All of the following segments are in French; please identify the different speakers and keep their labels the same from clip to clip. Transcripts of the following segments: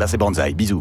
Speaker 1: ça c'est Banzai. Bisous.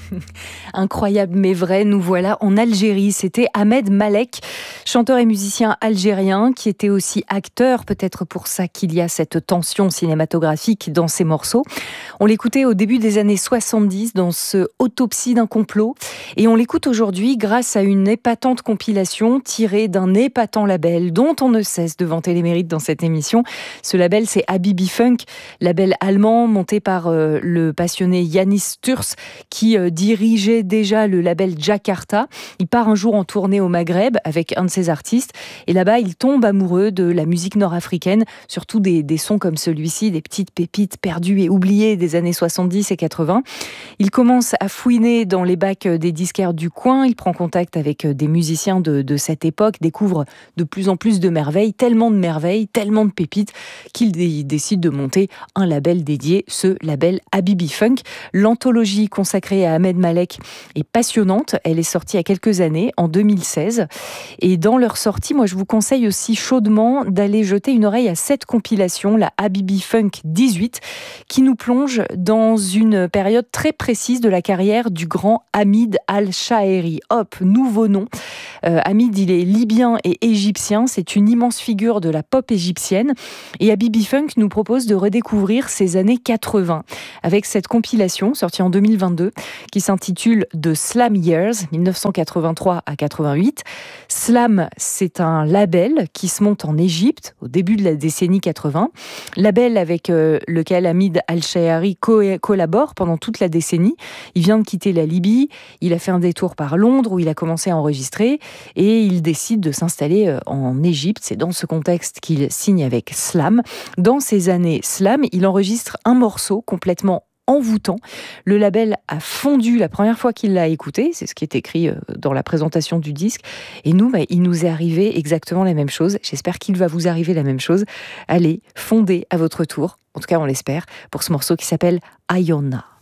Speaker 2: Incroyable mais vrai, nous voilà en Algérie. C'était Ahmed Malek, chanteur et musicien algérien qui était aussi acteur, peut-être pour ça qu'il y a cette tension cinématographique dans ses morceaux. On l'écoutait au début des années 70 dans ce Autopsie d'un complot et on l'écoute aujourd'hui grâce à une épatante compilation tirée d'un épatant label dont on ne cesse de vanter les mérites dans cette émission. Ce label, c'est Habibi Funk, label allemand monté par le passionné Yanis Sturs qui dirigeait déjà le label Jakarta. Il part un jour en tournée au Maghreb avec un de ses artistes et là-bas, il tombe amoureux de la musique nord-africaine, surtout des sons comme celui-ci, des petites pépites perdues et oubliées des années 70 et 80. Il commence à fouiner dans les bacs des disquaires du coin, il prend contact avec des musiciens de cette époque, découvre de plus en plus de merveilles, tellement de pépites qu'il décide de monter un label dédié, ce label Habibi Funk. L'anthologie consacrée à Ahmed Malek est passionnante. Elle est sortie il y a quelques années, en 2016. Et dans leur sortie, moi, je vous conseille aussi chaudement d'aller jeter une oreille à cette compilation, la Habibi Funk 18, qui nous plonge dans une période très précise de la carrière du grand Hamid Al-Shaeri. Hop, nouveau nom. Hamid, il est libyen et égyptien. C'est une immense figure de la pop égyptienne. Et Habibi Funk nous propose de redécouvrir ses années 80 avec cette compilation sortie en 2022 qui s'intitule The Slam Years, 1983 à 88. Slam, c'est un label qui se monte en Égypte au début de la décennie 80. Label avec lequel Hamid Al-Shaeri collabore pendant toute la décennie. Il vient de quitter la Libye, il a fait un détour par Londres où il a commencé à enregistrer et il décide de s'installer en Égypte. C'est dans ce contexte qu'il signe avec Slam. Dans ces années Slam, il enregistre un morceau complètement envoûtant. Le label a fondu la première fois qu'il l'a écouté, c'est ce qui est écrit dans la présentation du disque. Et nous, il nous est arrivé exactement la même chose. J'espère qu'il va vous arriver la même chose. Allez, fondez à votre tour, en tout cas on l'espère, pour ce morceau qui s'appelle Ayona.